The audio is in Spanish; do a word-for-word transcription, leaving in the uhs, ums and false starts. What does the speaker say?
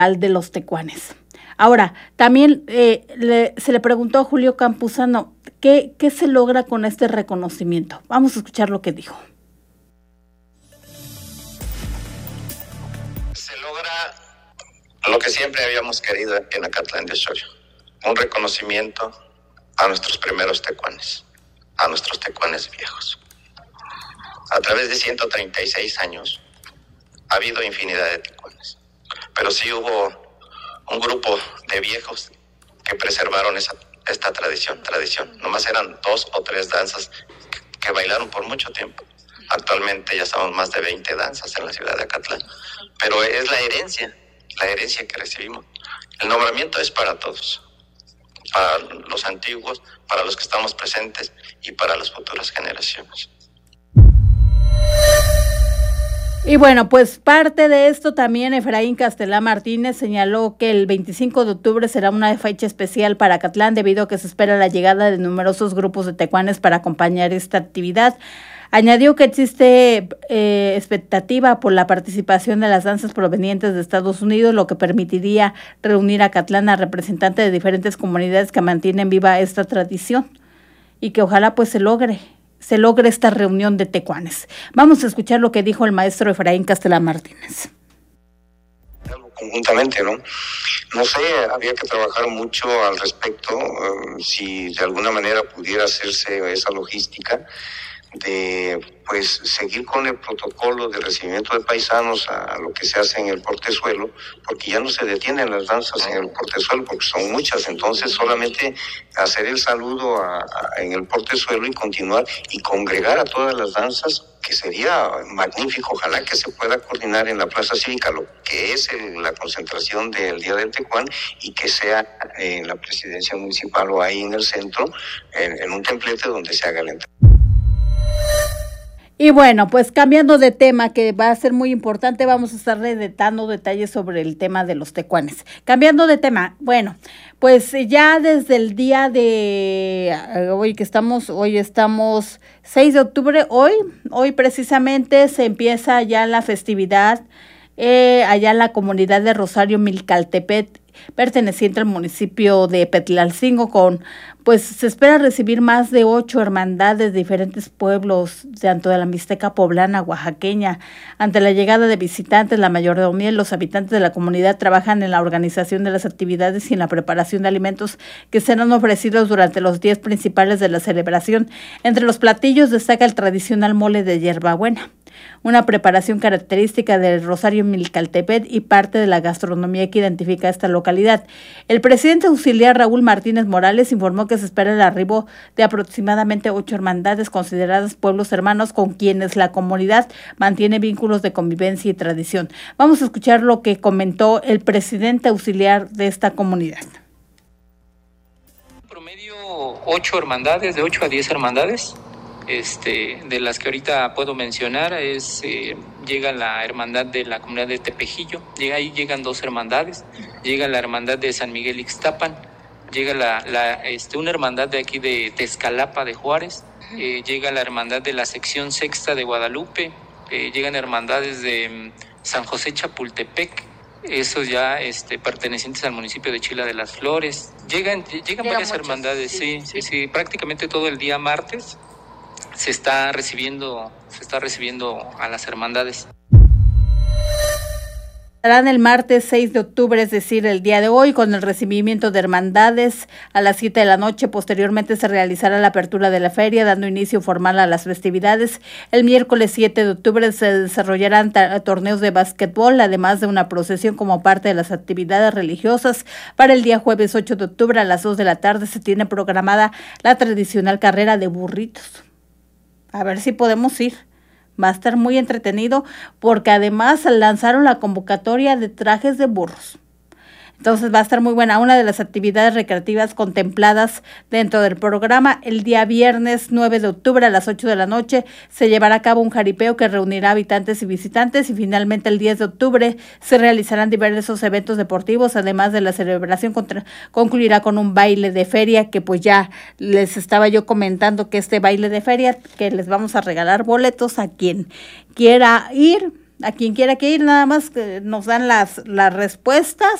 de los Tecuanes. Ahora, también eh, le, se le preguntó a Julio Campuzano ¿qué, qué se logra con este reconocimiento. Vamos a escuchar lo que dijo. Se logra lo que siempre habíamos querido en Acatlán de Osorio, un reconocimiento a nuestros primeros tecuanes, a nuestros tecuanes viejos. A través de ciento treinta y seis años ha habido infinidad de tecuanes, pero sí hubo un grupo de viejos que preservaron esa, esta tradición, tradición. Nomás eran dos o tres danzas que, que bailaron por mucho tiempo. Actualmente ya somos más de veinte danzas en la ciudad de Acatlán, pero es la herencia, la herencia que recibimos. El nombramiento es para todos, para los antiguos, para los que estamos presentes y para las futuras generaciones. Y bueno, pues parte de esto también Efraín Castelá Martínez señaló que el veinticinco de octubre será una fecha especial para Acatlán debido a que se espera la llegada de numerosos grupos de tecuanes para acompañar esta actividad. Añadió que existe eh, expectativa por la participación de las danzas provenientes de Estados Unidos, lo que permitiría reunir a Acatlán a representantes de diferentes comunidades que mantienen viva esta tradición y que ojalá pues se logre. se logre esta reunión de tecuanes. Vamos a escuchar lo que dijo el maestro Efraín Castelá Martínez. Conjuntamente, ¿no? No sé, había que trabajar mucho al respecto, uh, si de alguna manera pudiera hacerse esa logística de pues seguir con el protocolo de recibimiento de paisanos a lo que se hace en el portezuelo, porque ya no se detienen las danzas en el portezuelo porque son muchas, entonces solamente hacer el saludo a, a, en el portezuelo y continuar y congregar a todas las danzas, que sería magnífico, ojalá que se pueda coordinar en la Plaza Cívica, lo que es el, la concentración del Día del Tecuán, y que sea en la presidencia municipal o ahí en el centro, en, en un templete donde se haga el entrega. Y bueno, pues cambiando de tema, que va a ser muy importante, vamos a estar dando detalles sobre el tema de los tecuanes. Cambiando de tema, bueno, pues ya desde el día de hoy que estamos, hoy estamos seis de octubre, hoy, hoy precisamente se empieza ya la festividad eh, allá en la comunidad de Rosario Milcaltepec, perteneciente al municipio de Petlalcingo, con pues se espera recibir más de ocho hermandades de diferentes pueblos, tanto de la Mixteca poblana, oaxaqueña. Ante la llegada de visitantes, la mayordomía y los habitantes de la comunidad trabajan en la organización de las actividades y en la preparación de alimentos que serán ofrecidos durante los días principales de la celebración. Entre los platillos destaca el tradicional mole de hierbabuena, una preparación característica del Rosario Milcaltepec y parte de la gastronomía que identifica esta localidad. El presidente auxiliar Raúl Martínez Morales informó que se espera el arribo de aproximadamente ocho hermandades consideradas pueblos hermanos con quienes la comunidad mantiene vínculos de convivencia y tradición. Vamos a escuchar lo que comentó el presidente auxiliar de esta comunidad. Promedio ocho hermandades, de ocho a diez hermandades. Este, de las que ahorita puedo mencionar es eh, llega la hermandad de la comunidad de Tepejillo, llega ahí llegan dos hermandades, llega la hermandad de San Miguel Ixtapan, llega la, la este una hermandad de aquí de Tezcalapa de Juárez, eh, llega la hermandad de la sección sexta de Guadalupe, eh, llegan hermandades de um, San José Chapultepec, esos ya este pertenecientes al municipio de Chila de las Flores, llegan llegan Llega varias muchos, hermandades, sí, sí, sí, sí, prácticamente todo el día martes se está recibiendo, se está recibiendo a las hermandades. Estarán el martes seis de octubre, es decir, el día de hoy, con el recibimiento de hermandades a las siete de la noche. Posteriormente se realizará la apertura de la feria, dando inicio formal a las festividades. El miércoles siete de octubre se desarrollarán ta- torneos de básquetbol, además de una procesión como parte de las actividades religiosas. Para el día jueves ocho de octubre a las dos de la tarde se tiene programada la tradicional carrera de burritos. A ver si podemos ir. Va a estar muy entretenido porque además lanzaron la convocatoria de trajes de burros. Entonces va a estar muy buena. Una de las actividades recreativas contempladas dentro del programa, el día viernes nueve de octubre a las ocho de la noche se llevará a cabo un jaripeo que reunirá habitantes y visitantes, y finalmente el diez de octubre se realizarán diversos eventos deportivos. Además de la celebración contra, concluirá con un baile de feria, que pues ya les estaba yo comentando que este baile de feria, que les vamos a regalar boletos a quien quiera ir. a quien quiera que ir, nada más que nos dan las, las respuestas